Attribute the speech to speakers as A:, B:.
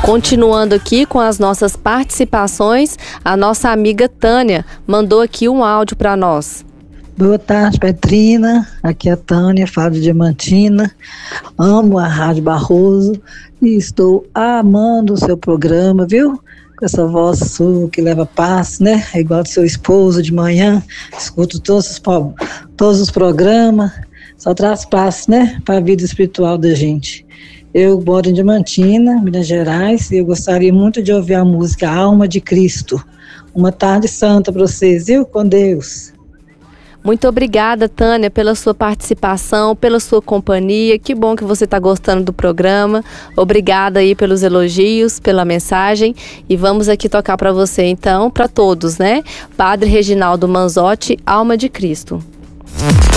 A: Continuando aqui com as nossas participações, a nossa amiga Tânia mandou aqui um áudio para nós.
B: Boa tarde, Petrina. Aqui é a Tânia, falo de Diamantina. Amo a Rádio Barroso e estou amando o seu programa, viu? Com essa voz sua que leva paz, né? É igual do seu esposo de manhã. Escuto todos os programas. Só traz paz, né? Para a vida espiritual da gente. Eu moro em Diamantina, Minas Gerais, e eu gostaria muito de ouvir a música Alma de Cristo. Uma tarde santa para vocês, viu? Com Deus.
A: Muito obrigada, Tânia, pela sua participação, pela sua companhia. Que bom que você está gostando do programa. Obrigada aí pelos elogios, pela mensagem. E vamos aqui tocar para você, então, para todos, né? Padre Reginaldo Manzotti, Alma de Cristo.